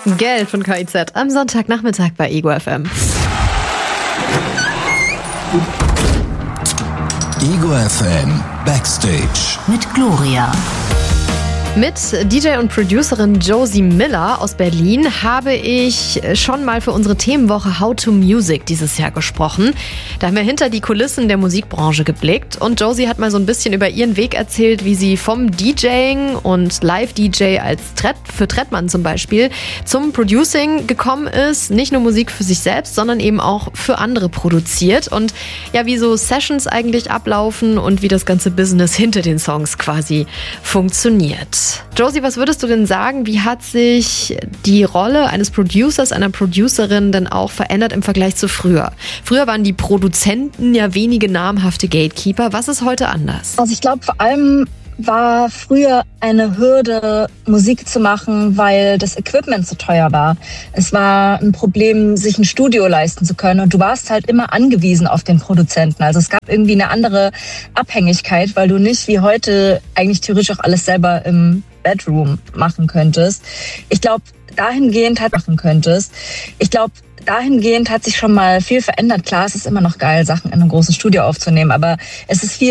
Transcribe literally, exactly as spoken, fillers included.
Geld von K I Z am Sonntagnachmittag bei Ego F M. Ego F M Backstage mit Gloria. Mit D J und Producerin Josie Miller aus Berlin habe ich schon mal für unsere Themenwoche How to Music dieses Jahr gesprochen. Da haben wir hinter die Kulissen der Musikbranche geblickt und Josie hat mal so ein bisschen über ihren Weg erzählt, wie sie vom DJing und Live-D J als Tret, für Trettmann zum Beispiel zum Producing gekommen ist. Nicht nur Musik für sich selbst, sondern eben auch für andere produziert und ja, wie so Sessions eigentlich ablaufen und wie das ganze Business hinter den Songs quasi funktioniert. Josie, was würdest du denn sagen, wie hat sich die Rolle eines Producers, einer Producerin denn auch verändert im Vergleich zu früher? Früher waren die Produzenten ja wenige namhafte Gatekeeper. Was ist heute anders? Also ich glaube, vor allem war früher eine Hürde, Musik zu machen, weil das Equipment so teuer war. Es war ein Problem, sich ein Studio leisten zu können und du warst halt immer angewiesen auf den Produzenten. Also es gab irgendwie eine andere Abhängigkeit, weil du nicht wie heute eigentlich theoretisch auch alles selber im Bedroom machen könntest. Ich glaube, dahingehend hat machen könntest. Ich glaube, dahingehend hat sich schon mal viel verändert. Klar, es ist immer noch geil, Sachen in einem großen Studio aufzunehmen, aber es ist viel